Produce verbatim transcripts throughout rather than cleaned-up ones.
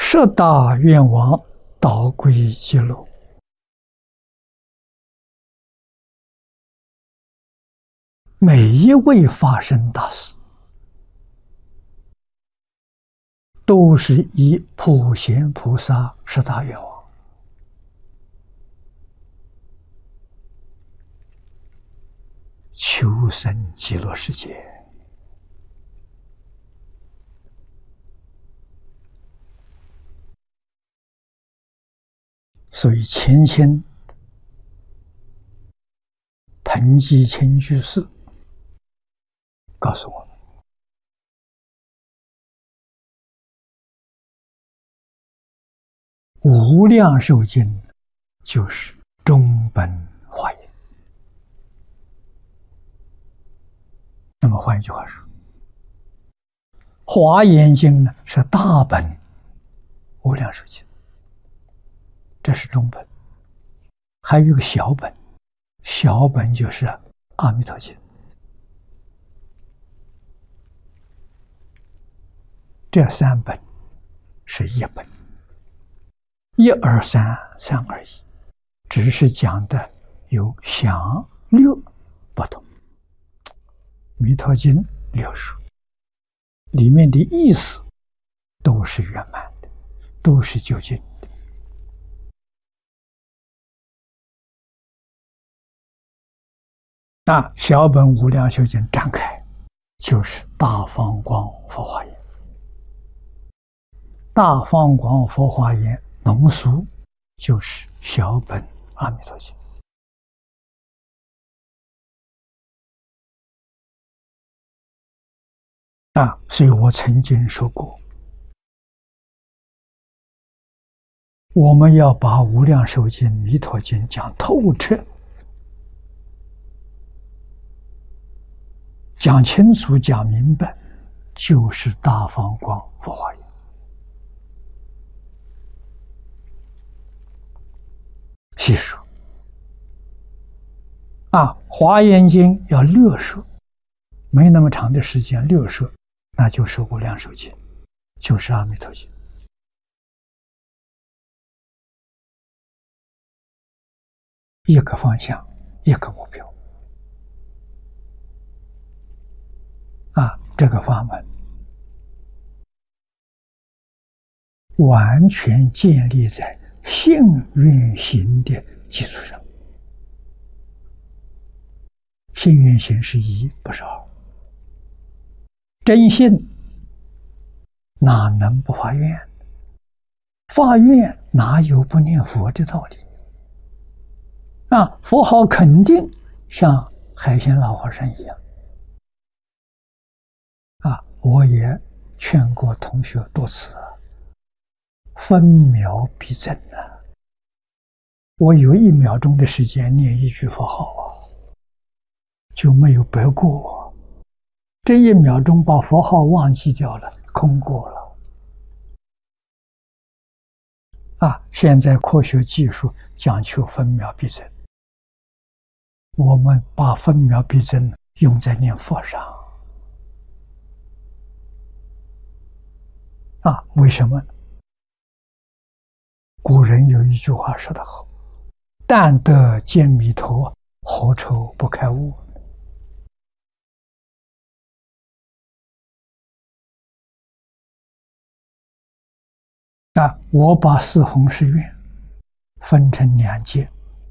十大愿望导归记录。每一位发生大事，都是以普贤菩萨十大愿望。求生极乐世界。所以前清彭基清居士告诉我们，无量寿经就是中本华严。那么换一句话说，华严经呢是大本无量寿经，这是中本。还有一个小本，小本就是阿弥陀经。这三本是一本，一而三，三而一，只是讲的有详略不同。弥陀经六书里面的意思都是圆满的，都是究竟的。那小本无量寿经展开，就是大方广佛华严。大方广佛华严浓缩就是小本阿弥陀经。啊，所以我曾经说过，我们要把无量寿经、弥陀经讲透彻，讲清楚、讲明白，就是大方广佛华严。细说啊，华严经要略说，没那么长的时间略说，那就是无量寿经，就是阿弥陀经。一个方向，一个目标。啊，这个法门完全建立在信愿行的基础上。信愿行是一，不是二。真信哪能不发愿？发愿哪有不念佛的道理？啊，佛号肯定像海鲜老和尚一样。啊，我也劝过同学多次，分秒必争啊！我有一秒钟的时间念一句佛号啊，就没有白过。这一秒钟把佛号忘记掉了，空过了。啊，现在科学技术讲求分秒必争，我们把分秒必争用在念佛上。啊，为什么呢？古人有一句话说得好：“但得见弥陀，何愁不开悟？”啊，我把四弘誓愿分成两节。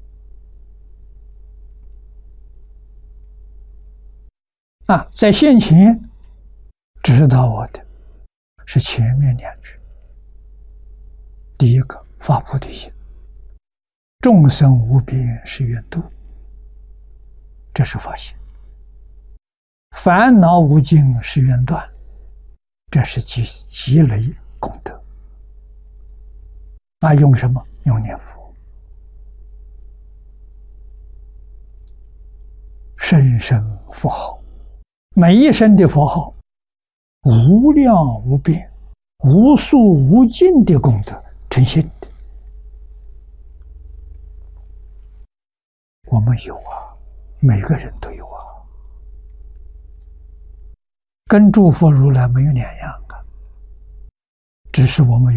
啊，在现前指导我的是前面两句。第一个发菩提心，众生无边誓愿度，这是发心；烦恼无尽誓愿断，这是积积累功德。那用什么？用念佛，声声佛号，每一声的佛号无量无边、无数无尽的功德呈现的。我们有啊，每个人都有啊，跟诸佛如来没有两样啊，只是我们有